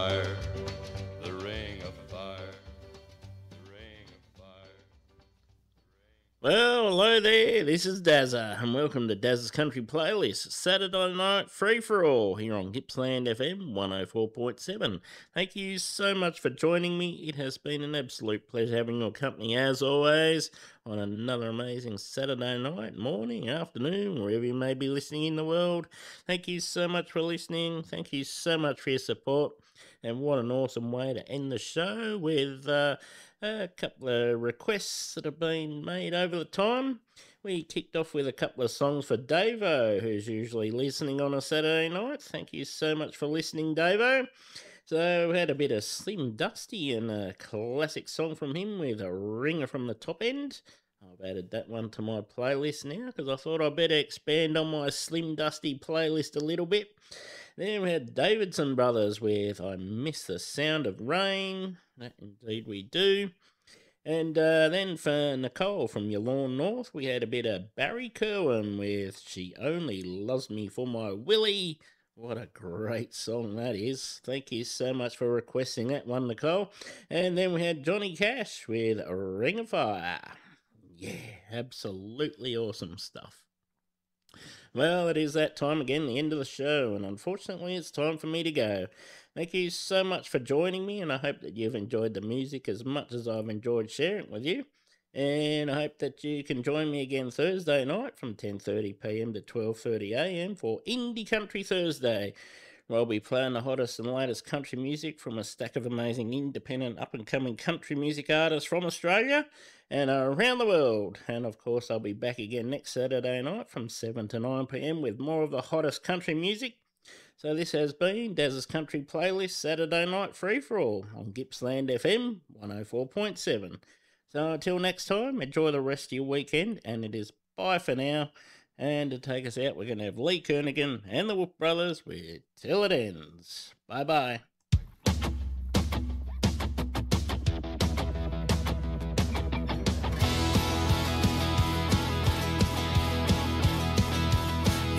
fire, the ring of fire, the ring of fire. Well, hello there. This is Dazza, and welcome to Dazza's Country Playlist, Saturday night free for all here on Gippsland FM 104.7. Thank you so much for joining me. It has been an absolute pleasure having your company as always on another amazing Saturday night, morning, afternoon, wherever you may be listening in the world. Thank you so much for listening. Thank you so much for your support. And what an awesome way to end the show with a couple of requests that have been made over the time. We kicked off with a couple of songs for Davo, who's usually listening on a Saturday night. Thank you so much for listening, Davo. So we had a bit of Slim Dusty and a classic song from him with a ringer from the top end. I've added that one to my playlist now because I thought I'd better expand on my Slim Dusty playlist a little bit. Then we had Davidson Brothers with I Miss the Sound of Rain. That indeed we do. And then for Nicole from Your Lawn North, we had a bit of Barry Kerwin with She Only Loves Me for My Willie. What a great song that is. Thank you so much for requesting that one, Nicole. And then we had Johnny Cash with Ring of Fire. Yeah, absolutely awesome stuff. Well, it is that time again, the end of the show, and unfortunately it's time for me to go. Thank you so much for joining me, and I hope that you've enjoyed the music as much as I've enjoyed sharing it with you. And I hope that you can join me again Thursday night from 10:30 p.m. to 12:30 a.m. for Indie Country Thursday, where I'll be playing the hottest and latest country music from a stack of amazing independent up-and-coming country music artists from Australia and around the world. And of course, I'll be back again next Saturday night from 7 to 9 p.m. with more of the hottest country music. So this has been Daz's Country Playlist Saturday Night Free For All on Gippsland FM 104.7. So until next time, enjoy the rest of your weekend, and it is bye for now. And to take us out, we're going to have Lee Kernaghan and the Wolf Brothers with Till It Ends. Bye-bye.